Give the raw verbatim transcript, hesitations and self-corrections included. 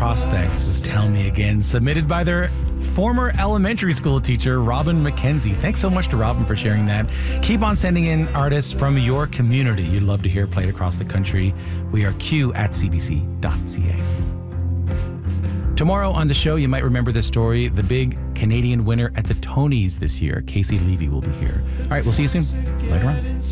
Prospects with Tell Me Again, submitted by their former elementary school teacher, Robin McKenzie. Thanks so much to Robin for sharing that. Keep on sending in artists from your community you'd love to hear played across the country. We are Q at c b c dot c a. Tomorrow on the show, you might remember this story. The big Canadian winner at the Tonys this year, Casey Levy, will be here. All right, we'll see you soon. Later on.